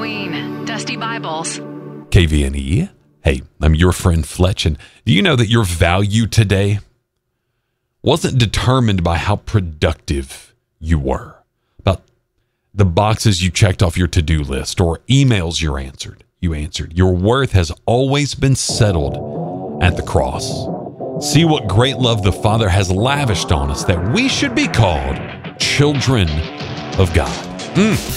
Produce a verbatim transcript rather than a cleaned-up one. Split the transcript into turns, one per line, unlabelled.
between dusty Bibles.
K V N E. Hey, I'm your friend Fletch, and do you know that your value today wasn't determined by how productive you were, about the boxes you checked off your to-do list or emails you answered. You answered. Your worth has always been settled at the cross. See what great love the Father has lavished on us that we should be called children of God. Mm.